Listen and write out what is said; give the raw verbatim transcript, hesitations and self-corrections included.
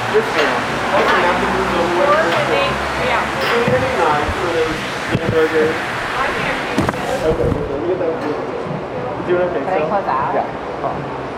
This one. Okay, now we move over. Yeah. twenty-nine for those hamburgers. Okay, let me get that. You doing okay? Can I close out? Yeah.